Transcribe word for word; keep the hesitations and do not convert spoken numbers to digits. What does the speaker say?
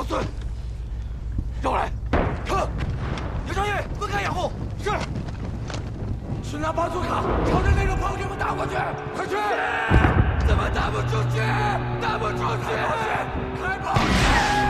老孙，绕来，看，刘少爷分开掩护。是。去拿巴祖卡，朝着那个炮给我们打过去，快去！怎么打不出去？打不出去！